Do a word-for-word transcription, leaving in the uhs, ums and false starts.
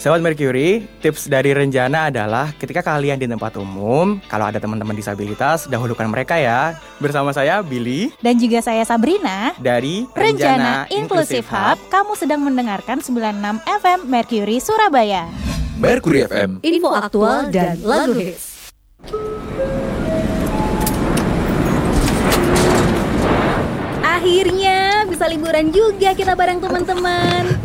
Sobat Mercury, tips dari Renjana adalah ketika kalian di tempat umum, kalau ada teman-teman disabilitas, dahulukan mereka ya. Bersama saya Billy dan juga saya Sabrina dari Renjana Inclusive Hub. Kamu sedang mendengarkan sembilan puluh enam F M Mercury Surabaya. Mercury F M, info aktual dan lagu hits. Akhirnya bisa liburan juga kita bareng teman-teman.